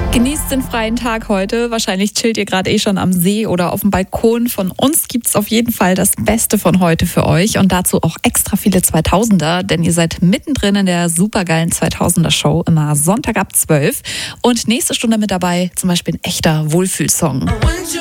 Genießt den freien Tag heute. Wahrscheinlich chillt ihr gerade schon am See oder auf dem Balkon. Von uns gibt's auf jeden Fall das Beste von heute für euch und dazu auch extra viele 2000er, denn ihr seid mittendrin in der supergeilen 2000er Show, immer Sonntag ab 12. Und nächste Stunde mit dabei zum Beispiel ein echter Wohlfühlsong.